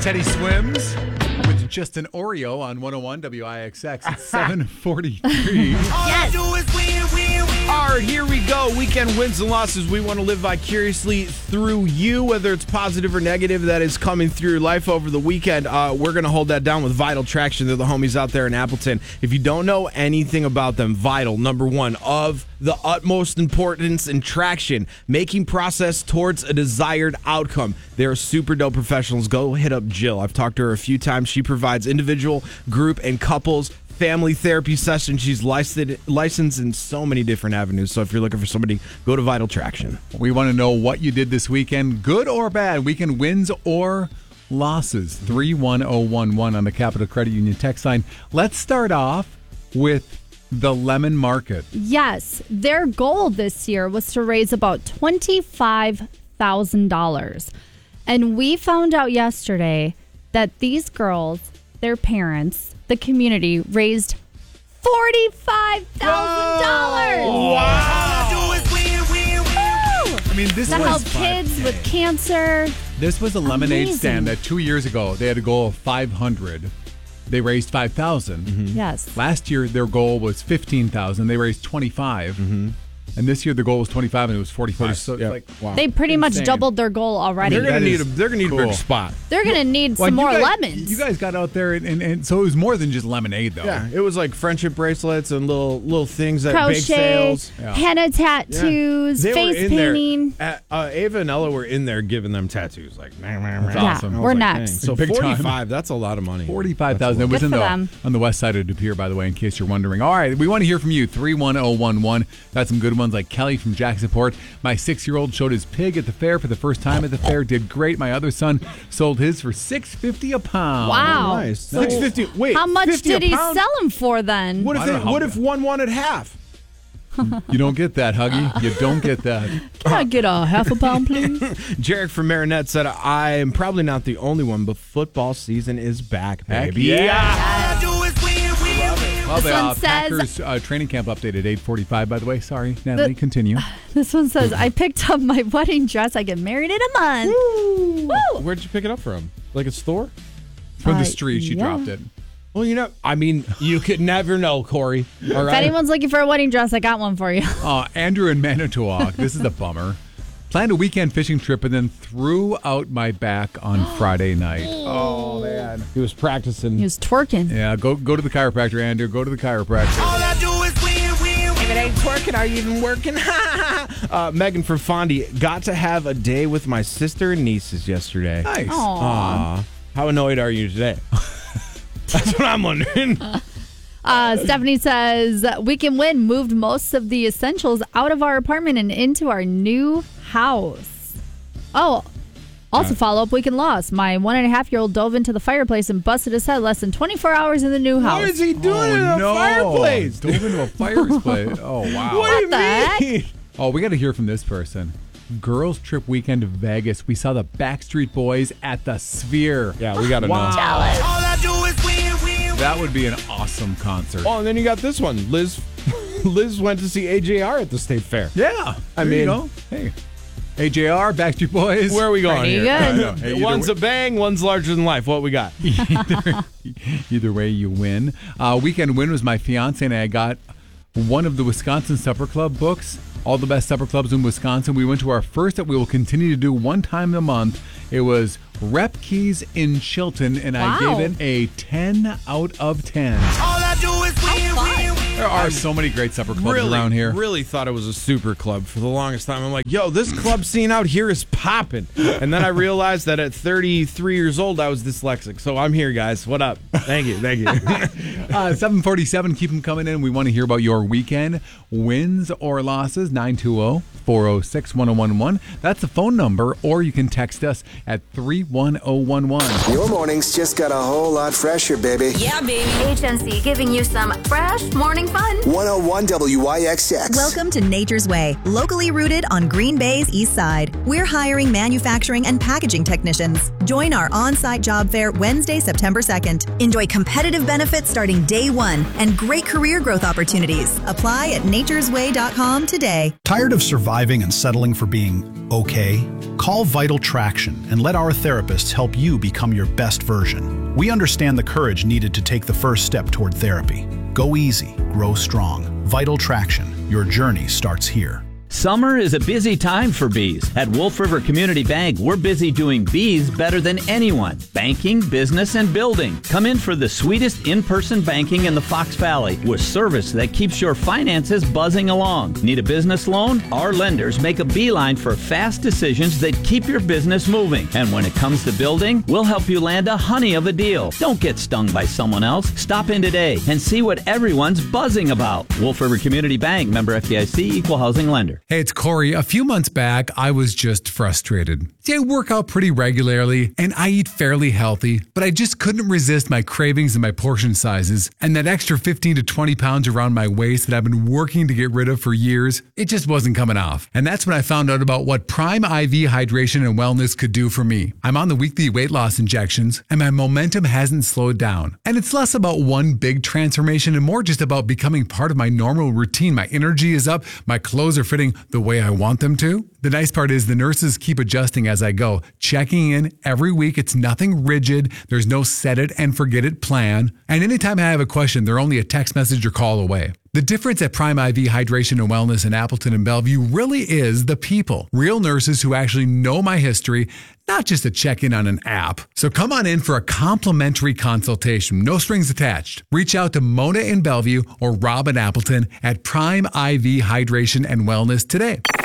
Teddy Swims with Just an Oreo on 101 WIXX. It's 7:43. Yes. All right, here we go. Weekend wins and losses. We want to live vicariously through you, whether it's positive or negative that is coming through your life over the weekend. We're going to hold that down with Vital Traction. They're the homies out there in Appleton. If you don't know anything about them, Vital, number one, of the utmost importance in traction, making process towards a desired outcome. They're super dope professionals. Go hit up Jill. I've talked to her a few times. She provides individual, group, and couples family therapy sessions. She's licensed in so many different avenues. So if you're looking for somebody, go to Vital Traction. We want to know what you did this weekend, good or bad, weekend wins or losses. 31011 on the Capital Credit Union text line. Let's start off with the Lemon Market. Yes. Their goal this year was to raise about $25,000. And we found out yesterday that these girls, their parents, the community, raised $45,000. Wow. I mean, this To was help kids with cancer. This was a lemonade Amazing. stand that 2 years ago they had a goal of 500. They raised 5,000. Yes. Last year their goal was 15,000. They raised 25. And this year the goal was 25 and it was 45. So it's like, wow. They pretty much Insane. doubled their goal already. They're gonna That need is a cool. big spot. They're going to need Well, some you more guys- lemons. You guys got out there and so it was more than just lemonade though. Yeah, it was like friendship bracelets and little things at bake Crochet, sales. Yeah. henna tattoos, They were face in painting. there. Ava and Ella were in there giving them tattoos. Like, That's Yeah, awesome. I was we're like, next. dang. So Big time. 45, that's a lot of money. 45,000. It was Good in for them. on the west side of De Pere, by the way, in case you're wondering. All right, we want to hear from you. 31011. Got some good ones like Kelly from Jacksonport. My 6-year-old showed his pig at the fair for the first time at the fair. Did great. My other son sold his for $6.50 a pound. Wow. Nice. So $6.50. Wait, how much 50 a did he pound? sell them for then? What I don't know what how- if one wanted half? You don't get that, Huggy. You don't get that. Can I get a half a pound, please? Jarek from Marinette said, I am probably not the only one, but football season is back, Heck baby. yeah. Well, This the one says- Packers training camp update at 8:45, by the way. Sorry, Natalie, continue. This one says, I picked up my wedding dress. I get married in a month. Woo! Where'd you pick it up from? Like a store? From the street, she yeah. dropped it. Well, you could never know, Corey. All If right. anyone's looking for a wedding dress, I got one for you. Andrew in Manitowoc. This is a bummer. Planned a weekend fishing trip and then threw out my back on Friday night. Oh, man. He was practicing. He was twerking. Yeah, go to the chiropractor, Andrew. Go to the chiropractor. If it ain't twerking, are you even working? Megan from Fondy got to have a day with my sister and nieces yesterday. Nice. Aw. How annoyed are you today? That's what I'm wondering. Stephanie says, we can win. Moved most of the essentials out of our apartment and into our new house. Oh, also follow up weekend loss. My 1.5-year-old dove into the fireplace and busted his head less than 24 hours in the new house. What is he doing in a fireplace? Dove into a fireplace. Oh, wow. What do you the heck? mean? Oh, we got to hear from this person. Girls trip weekend to Vegas. We saw the Backstreet Boys at the Sphere. Yeah, we got to Wow. know. That would be an awesome concert. Oh, and then you got this one. Liz went to see AJR at the State Fair. Yeah. I There you mean- go. Hey. AJR, Backstreet Boys. Where are we going Pretty here? good. I know. Hey, One's a bang, one's larger than life. What we got? Either way, you win. Weekend win was my fiance and I got one of the Wisconsin Supper Club books. All the best supper clubs in Wisconsin. We went to our first that we will continue to do one time a month. It was Rep Keys in Chilton, and I Wow. gave it a 10 out of 10. There are so many great supper clubs around here. Really thought it was a super club for the longest time. I'm like, yo, this club scene out here is popping. And then I realized that at 33 years old, I was dyslexic. So I'm here, guys. What up? Thank you. 747, keep them coming in. We want to hear about your weekend wins or losses. 920-406-1011. That's the phone number, or you can text us at 31011. Your mornings just got a whole lot fresher, baby. Yeah, baby. HNC giving you some fresh morning having fun. 101 WIXX. Welcome to Nature's Way, locally rooted on Green Bay's east side. We're hiring manufacturing and packaging technicians. Join our on-site job fair Wednesday, September 2nd. Enjoy competitive benefits starting day one and great career growth opportunities. Apply at naturesway.com today. Tired of surviving and settling for being okay? Call Vital Traction and let our therapists help you become your best version. We understand the courage needed to take the first step toward therapy. Go easy, grow strong. Vital Traction. Your journey starts here. Summer is a busy time for bees. At Wolf River Community Bank, we're busy doing bees better than anyone. Banking, business, and building. Come in for the sweetest in-person banking in the Fox Valley with service that keeps your finances buzzing along. Need a business loan? Our lenders make a beeline for fast decisions that keep your business moving. And when it comes to building, we'll help you land a honey of a deal. Don't get stung by someone else. Stop in today and see what everyone's buzzing about. Wolf River Community Bank, member FDIC, equal housing lender. Hey, it's Corey. A few months back, I was just frustrated. See, I work out pretty regularly and I eat fairly healthy, but I just couldn't resist my cravings and my portion sizes. And that extra 15 to 20 pounds around my waist that I've been working to get rid of for years, it just wasn't coming off. And that's when I found out about what Prime IV Hydration and Wellness could do for me. I'm on the weekly weight loss injections and my momentum hasn't slowed down. And it's less about one big transformation and more just about becoming part of my normal routine. My energy is up, my clothes are fitting the way I want them to. The nice part is the nurses keep adjusting as I go, checking in every week. It's nothing rigid. There's no set it and forget it plan. And anytime I have a question, they're only a text message or call away. The difference at Prime IV Hydration and Wellness in Appleton and Bellevue really is the people. Real nurses who actually know my history, not just a check-in on an app. So come on in for a complimentary consultation. No strings attached. Reach out to Mona in Bellevue or Rob in Appleton at Prime IV Hydration and Wellness today.